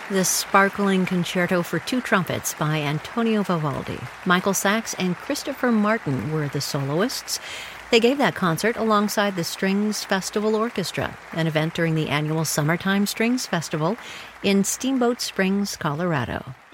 The sparkling concerto for two trumpets by Antonio Vivaldi. Michael Sachs and Christopher Martin were the soloists. They gave that concert alongside the Strings Festival Orchestra, an event during the annual Summertime Strings Festival in Steamboat Springs, Colorado.